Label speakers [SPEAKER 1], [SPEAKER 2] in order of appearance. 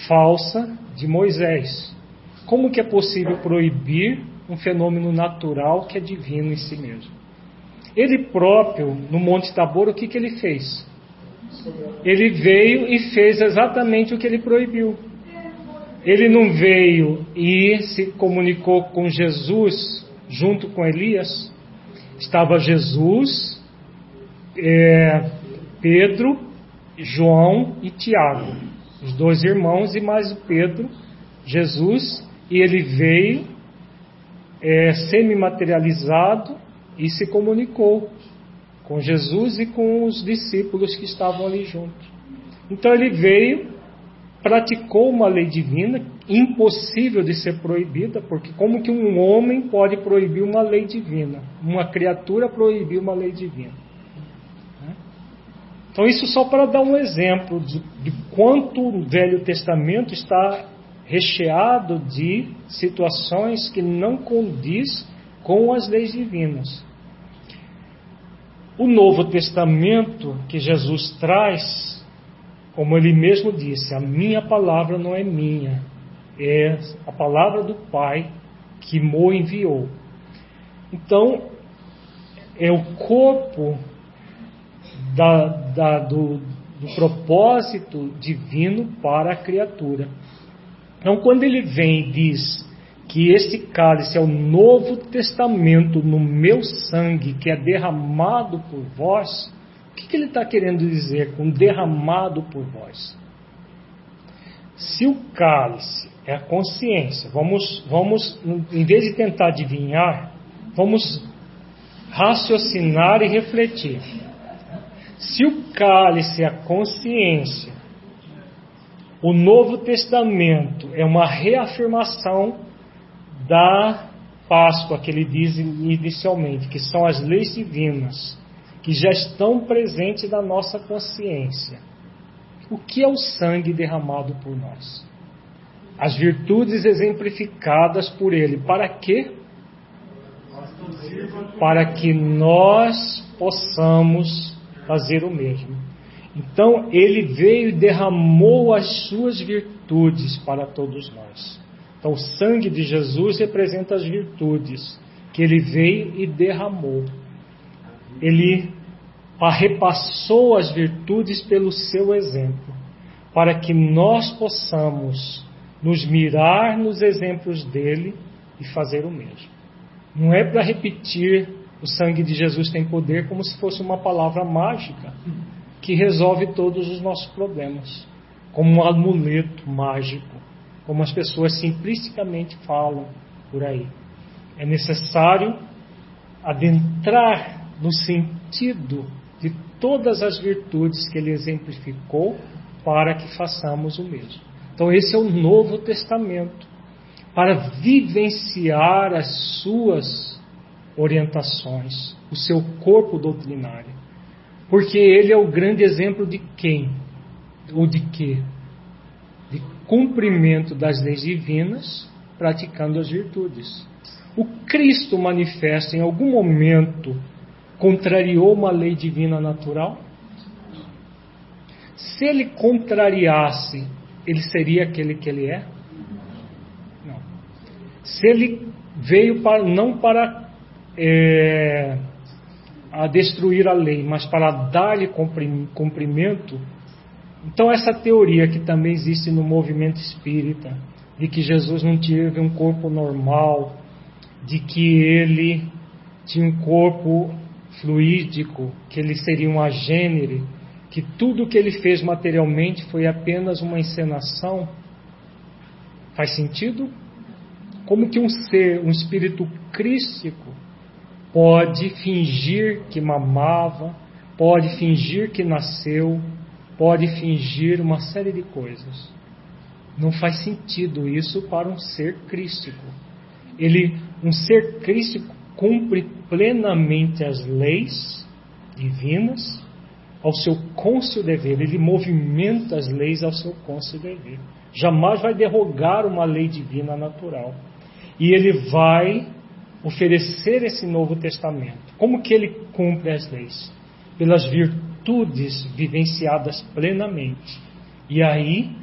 [SPEAKER 1] falsa de Moisés. Como que é possível proibir um fenômeno natural que é divino em si mesmo? Ele próprio, no Monte Tabor, o que ele fez? Ele veio e fez exatamente o que ele proibiu. Ele não veio e se comunicou com Jesus junto com Elias. Estava Jesus, Pedro, João e Tiago, os dois irmãos, e mais o Pedro, Jesus, e ele veio semi-materializado e se comunicou com Jesus e com os discípulos que estavam ali juntos. Então ele veio, praticou uma lei divina, impossível de ser proibida, porque como que um homem pode proibir uma lei divina? Uma criatura proibir uma lei divina? Então isso só para dar um exemplo de quanto o Velho Testamento está recheado de situações que não condiz com as leis divinas. O Novo Testamento que Jesus traz, como ele mesmo disse, a minha palavra não é minha, é a palavra do Pai que me enviou. Então, é o corpo do propósito divino para a criatura. Então, quando ele vem e diz que este cálice é o Novo Testamento no meu sangue, que é derramado por vós, o que ele está querendo dizer com derramado por vós? Se o cálice é a consciência, vamos, em vez de tentar adivinhar, vamos raciocinar e refletir. Se o cálice é a consciência, o Novo Testamento é uma reafirmação da Páscoa que ele diz inicialmente, que são as leis divinas, que já estão presentes na nossa consciência. O que é o sangue derramado por nós? As virtudes exemplificadas por ele. Para quê? Para que nós possamos fazer o mesmo. Então, ele veio e derramou as suas virtudes para todos nós. Então, o sangue de Jesus representa as virtudes que ele veio e derramou. Ele repassou as virtudes pelo seu exemplo, para que nós possamos nos mirar nos exemplos dele e fazer o mesmo. Não é para repetir o sangue de Jesus tem poder como se fosse uma palavra mágica que resolve todos os nossos problemas, como um amuleto mágico, como as pessoas simplisticamente falam por aí. É necessário adentrar no sentido de todas as virtudes que ele exemplificou para que façamos o mesmo. Então esse é o Novo Testamento, para vivenciar as suas orientações, o seu corpo doutrinário. Porque ele é o grande exemplo de quem? Ou de quê? De cumprimento das leis divinas, praticando as virtudes. O Cristo manifesto em algum momento contrariou uma lei divina natural? Se ele contrariasse, ele seria aquele que ele é? Não. Se ele veio não para a destruir a lei, mas para dar-lhe cumprimento. Então essa teoria que também existe no movimento espírita, de que Jesus não teve um corpo normal, de que ele tinha um corpo fluídico, que ele seria um agênere, que tudo que ele fez materialmente foi apenas uma encenação, faz sentido? Como que um ser, um espírito crístico, pode fingir que mamava, pode fingir que nasceu, pode fingir uma série de coisas? Não faz sentido isso para um ser crístico. Um ser crístico cumpre plenamente as leis divinas ao seu cônscio dever. Ele movimenta as leis ao seu cônscio dever. Jamais vai derrogar uma lei divina natural. E ele vai oferecer esse Novo Testamento. Como que ele cumpre as leis? Pelas virtudes vivenciadas plenamente. E aí